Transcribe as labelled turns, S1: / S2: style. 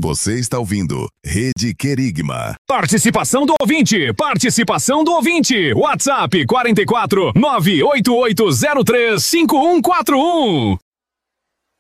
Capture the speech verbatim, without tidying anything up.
S1: Você está ouvindo Rede Querigma.
S2: Participação do ouvinte, participação do ouvinte. WhatsApp quatro quatro nove oito oito zero três cinco um quatro um.